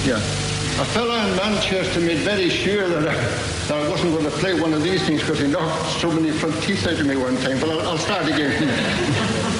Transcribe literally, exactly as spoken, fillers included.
Yeah. A fella in Manchester made very sure that I, that I wasn't going to play one of these things because he knocked so many front teeth out of me one time. But I'll, I'll start again.